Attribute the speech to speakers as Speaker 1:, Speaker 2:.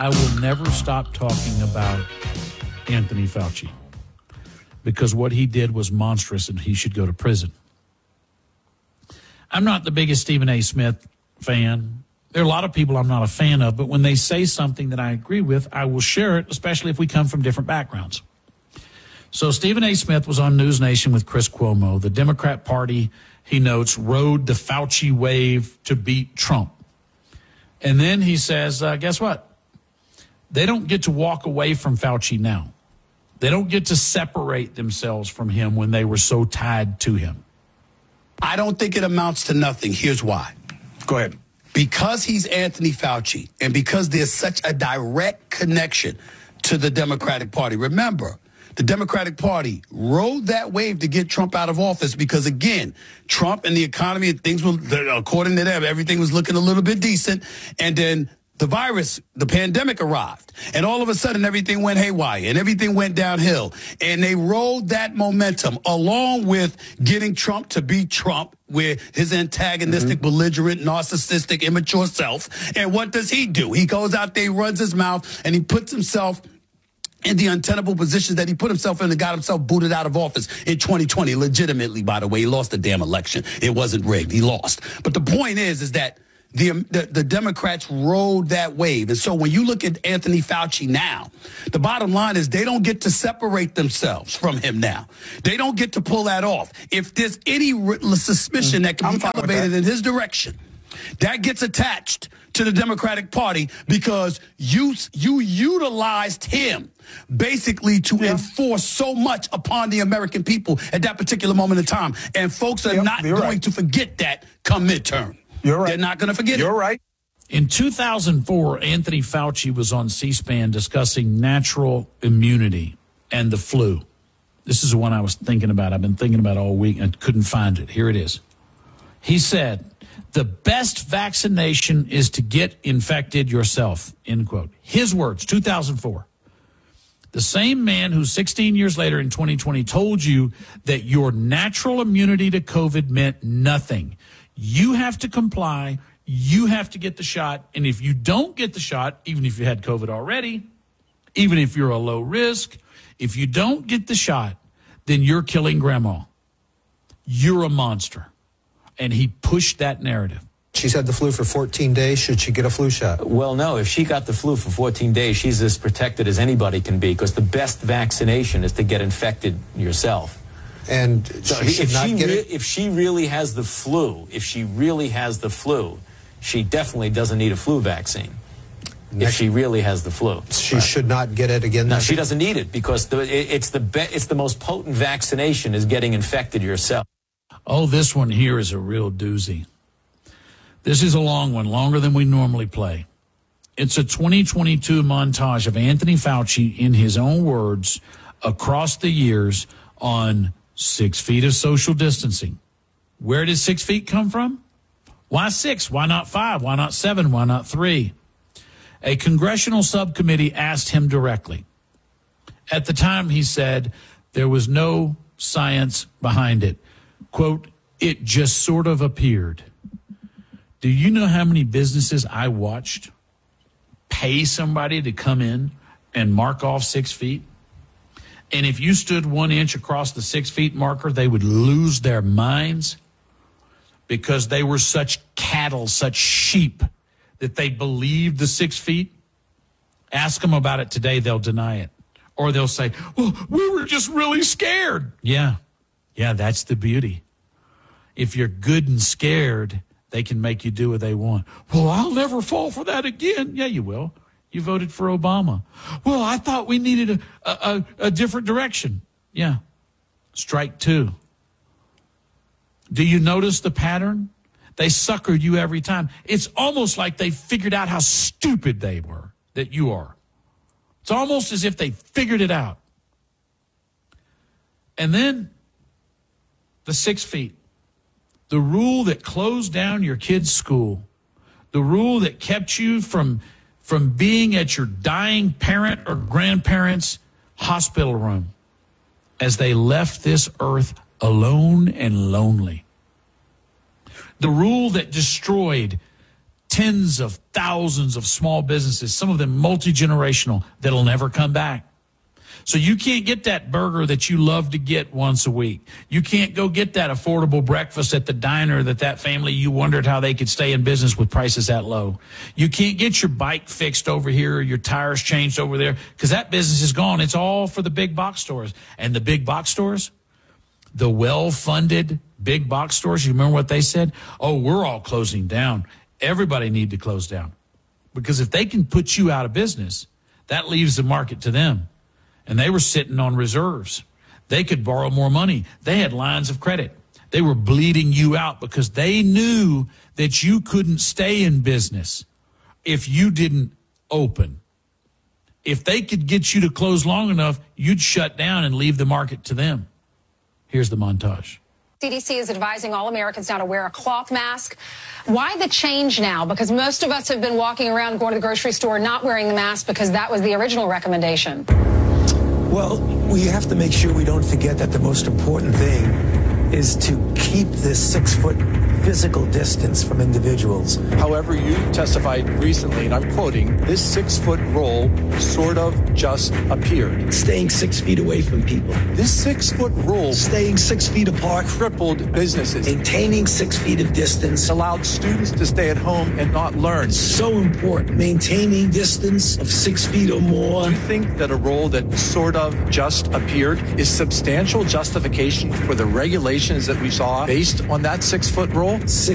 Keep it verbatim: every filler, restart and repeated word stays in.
Speaker 1: I will never stop talking about Anthony Fauci because what he did was monstrous and he should go to prison. I'm not the biggest Stephen A. Smith fan. There are a lot of people I'm not a fan of, but when they say something that I agree with, I will share it, especially if we come from different backgrounds. So Stephen A. Smith was on News Nation with Chris Cuomo. The Democrat Party, he notes, rode the Fauci wave to beat Trump. And then he says, uh, guess what? They don't get to walk away from Fauci now. They don't get to separate themselves from him when they were so tied to him.
Speaker 2: I don't think it amounts to nothing. Here's why.
Speaker 3: Go ahead.
Speaker 2: Because he's Anthony Fauci and because there's such a direct connection to the Democratic Party. Remember, the Democratic Party rode that wave to get Trump out of office because, again, Trump and the economy, things were, according to them, everything was looking a little bit decent. And then the virus, the pandemic arrived. And all of a sudden, everything went haywire and everything went downhill. And they rode that momentum along with getting Trump to be Trump, where his antagonistic, mm-hmm. belligerent, narcissistic, immature self. And what does he do? He goes out there, he runs his mouth, and he puts himself in the untenable positions that he put himself in and got himself booted out of office in twenty twenty. Legitimately, by the way, he lost the damn election. It wasn't rigged. He lost. But the point is, is that the, the, the Democrats rode that wave. And so when you look at Anthony Fauci now, the bottom line is they don't get to separate themselves from him now. They don't get to pull that off. If there's any suspicion that can
Speaker 3: I'm
Speaker 2: be elevated in his direction, that gets attached to the Democratic Party because you you utilized him basically to yeah. enforce so much upon the American people at that particular moment in time. And folks are yep, not going right. to forget that come midterm.
Speaker 3: You're right.
Speaker 2: They're not going to forget
Speaker 3: you're
Speaker 2: it.
Speaker 3: You're right.
Speaker 1: In two thousand four, Anthony Fauci was on C-SPAN discussing natural immunity and the flu. This is the one I was thinking about. I've been thinking about all week and couldn't find it. Here it is. He said, the best vaccination is to get infected yourself, end quote. His words, two thousand four. The same man who sixteen years later in twenty twenty told you that your natural immunity to COVID meant nothing. You have to comply. You have to get the shot. And if you don't get the shot, even if you had COVID already, even if you're a low risk, if you don't get the shot, then you're killing grandma. You're a monster. And he pushed that narrative.
Speaker 4: She's had the flu for fourteen days. Should she get a flu shot?
Speaker 5: Well, no. If she got the flu for fourteen days, she's as protected as anybody can be because the best vaccination is to get infected yourself.
Speaker 4: And
Speaker 5: so
Speaker 4: she should
Speaker 5: if,
Speaker 4: not
Speaker 5: she
Speaker 4: get
Speaker 5: re-
Speaker 4: it?
Speaker 5: if she really has the flu, if she really has the flu, she definitely doesn't need a flu vaccine. Next, if she really has the flu,
Speaker 4: she
Speaker 5: right.
Speaker 4: should not get it again.
Speaker 5: No, she doesn't need it because the, it, it's the be- it's the most potent vaccination is getting infected yourself.
Speaker 1: Oh, this one here is a real doozy. This is a long one, longer than we normally play. It's a twenty twenty-two montage of Anthony Fauci, in his own words, across the years on six feet of social distancing. Where did six feet come from? Why six? Why not five? Why not seven? Why not three? A congressional subcommittee asked him directly. At the time, he said there was no science behind it. Quote, it just sort of appeared. Do you know how many businesses I watched pay somebody to come in and mark off six feet? And if you stood one inch across the six feet marker, they would lose their minds because they were such cattle, such sheep, that they believed the six feet. Ask them about it today, they'll deny it. Or they'll say, well, we were just really scared. Yeah, yeah, that's the beauty. If you're good and scared, they can make you do what they want. Well, I'll never fall for that again. Yeah, you will. You voted for Obama. Well, I thought we needed a, a, a different direction. Yeah. Strike two. Do you notice the pattern? They suckered you every time. It's almost like they figured out how stupid they were, that you are. It's almost as if they figured it out. And then the six feet. The rule that closed down your kid's school. The rule that kept you from, from being at your dying parent or grandparent's hospital room as they left this earth alone and lonely. The rule that destroyed tens of thousands of small businesses, some of them multi-generational, that'll never come back. So you can't get that burger that you love to get once a week. You can't go get that affordable breakfast at the diner that that family you wondered how they could stay in business with prices that low. You can't get your bike fixed over here or your tires changed over there because that business is gone. It's all for the big box stores. And the big box stores, the well-funded big box stores, you remember what they said? Oh, we're all closing down. Everybody need to close down. Because if they can put you out of business, that leaves the market to them. And they were sitting on reserves. They could borrow more money. They had lines of credit. They were bleeding you out because they knew that you couldn't stay in business if you didn't open. If they could get you to close long enough, you'd shut down and leave the market to them. Here's the montage.
Speaker 3: C D C is advising all Americans now to wear a cloth mask. Why the change now? Because most of us have been walking around, going to the grocery store, not wearing the mask because that was the original recommendation.
Speaker 6: Well, we have to make sure we don't forget that the most important thing is to keep this six-foot physical distance from individuals.
Speaker 7: However, you testified recently, and I'm quoting, this six-foot rule sort of just appeared.
Speaker 6: Staying six feet away from people.
Speaker 7: This six-foot rule
Speaker 6: Staying six feet apart.
Speaker 7: crippled businesses,
Speaker 6: Maintaining six feet of distance.
Speaker 7: allowed students to stay at home and not learn.
Speaker 6: So important. Maintaining distance of six feet or more.
Speaker 7: Do you think that a rule that sort of just appeared is substantial justification for the regulations that we saw based on that six-foot rule?
Speaker 6: Six